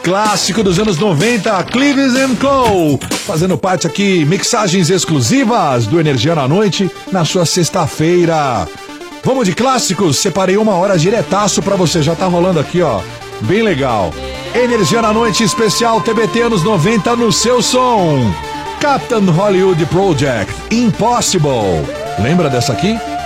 clássico dos anos 90, Cleves & Cole, fazendo parte aqui, mixagens exclusivas do Energia na Noite, na sua sexta-feira. Vamos de clássicos? Separei 1 hora diretaço pra você, já tá rolando aqui, ó, bem legal. Energia na Noite especial TBT anos 90 no seu som. Captain Hollywood Project, Impossible. Lembra dessa aqui?